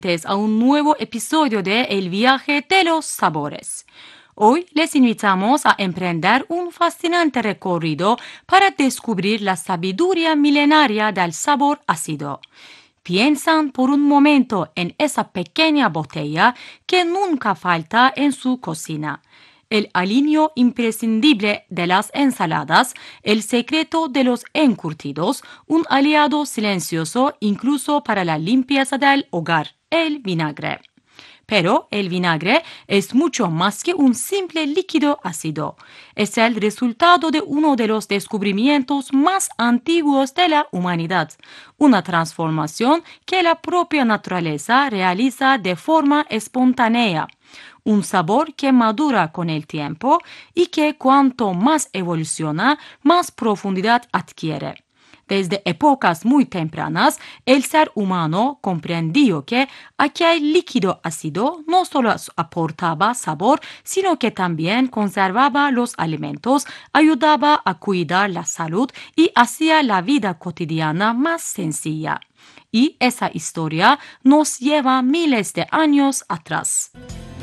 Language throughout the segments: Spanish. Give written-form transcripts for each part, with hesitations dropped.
A un nuevo episodio de El viaje de los sabores. Hoy les invitamos a emprender un fascinante recorrido para descubrir la sabiduría milenaria del sabor ácido. Piensan por un momento en esa pequeña botella que nunca falta en su cocina. El aliño imprescindible de las ensaladas, el secreto de los encurtidos, un aliado silencioso incluso para la limpieza del hogar, el vinagre. Pero el vinagre es mucho más que un simple líquido ácido. Es el resultado de uno de los descubrimientos más antiguos de la humanidad, una transformación que la propia naturaleza realiza de forma espontánea. Un sabor que madura con el tiempo y que cuanto más evoluciona, más profundidad adquiere. Desde épocas muy tempranas, el ser humano comprendió que aquel líquido ácido no solo aportaba sabor, sino que también conservaba los alimentos, ayudaba a cuidar la salud y hacía la vida cotidiana más sencilla. Y esa historia nos lleva miles de años atrás.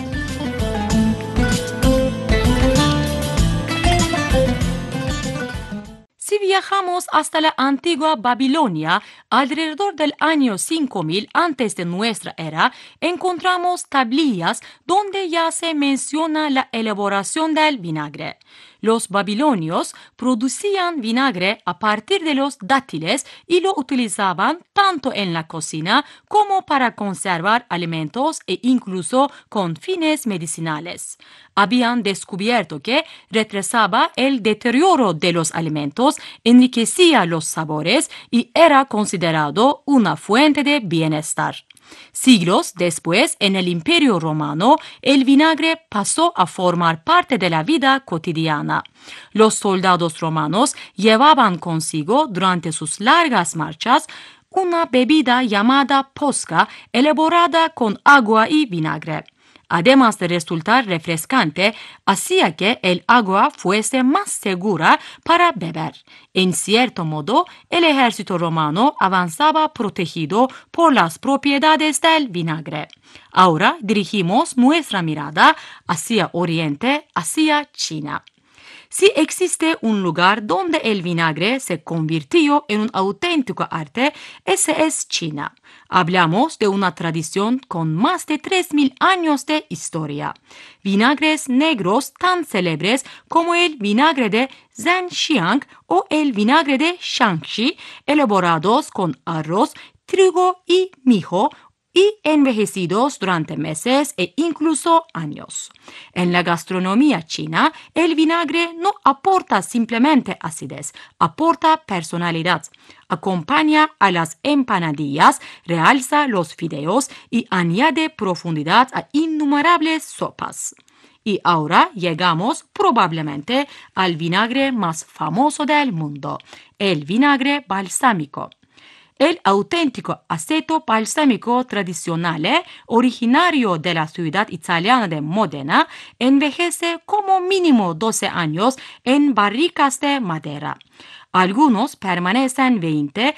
Si viajamos hasta la antigua Babilonia, alrededor del año 5000 antes de nuestra era, encontramos tablillas donde ya se menciona la elaboración del vinagre. Los babilonios producían vinagre a partir de los dátiles y lo utilizaban tanto en la cocina como para conservar alimentos e incluso con fines medicinales. Habían descubierto que retrasaba el deterioro de los alimentos, enriquecía los sabores y era considerado una fuente de bienestar. Siglos después, en el Imperio Romano, el vinagre pasó a formar parte de la vida cotidiana. Los soldados romanos llevaban consigo durante sus largas marchas una bebida llamada posca, elaborada con agua y vinagre. Además de resultar refrescante, hacía que el agua fuese más segura para beber. En cierto modo, el ejército romano avanzaba protegido por las propiedades del vinagre. Ahora dirigimos nuestra mirada hacia Oriente, hacia China. Si existe un lugar donde el vinagre se convirtió en un auténtico arte, ese es China. Hablamos de una tradición con más de 3000 años de historia. Vinagres negros tan célebres como el vinagre de Zhenxiang o el vinagre de Shaanxi, elaborados con arroz, trigo y mijo, y envejecidos durante meses e incluso años. En la gastronomía china, el vinagre no aporta simplemente acidez, aporta personalidad. Acompaña a las empanadillas, realza los fideos y añade profundidad a innumerables sopas. Y ahora llegamos probablemente al vinagre más famoso del mundo, el vinagre balsámico. El auténtico aceto balsámico tradicional, originario de la ciudad italiana de Módena, envejece como mínimo 12 años en barricas de madera. Algunos permanecen 20,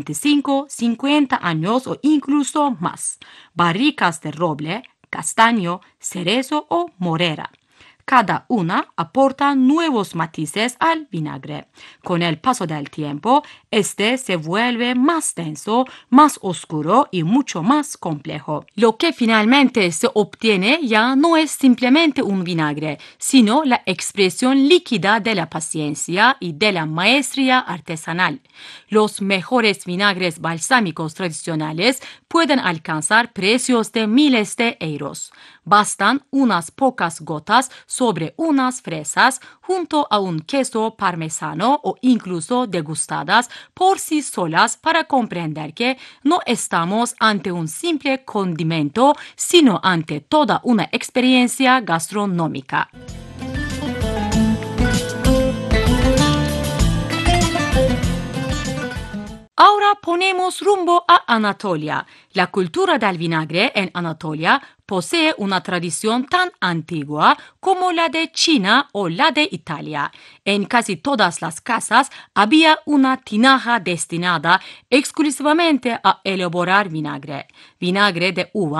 25, 50 años o incluso más. Barricas de roble, castaño, cerezo o morera. Cada una aporta nuevos matices al vinagre. Con el paso del tiempo, este se vuelve más denso, más oscuro y mucho más complejo. Lo que finalmente se obtiene ya no es simplemente un vinagre, sino la expresión líquida de la paciencia y de la maestría artesanal. Los mejores vinagres balsámicos tradicionales pueden alcanzar precios de miles de euros. Bastan unas pocas gotas sobre unas fresas junto a un queso parmesano o incluso degustadas por sí solas para comprender que no estamos ante un simple condimento, sino ante toda una experiencia gastronómica. Ahora ponemos rumbo a Anatolia. La cultura del vinagre en Anatolia posee una tradición tan antigua como la de China o la de Italia. En casi todas las casas había una tinaja destinada exclusivamente a elaborar vinagre de uva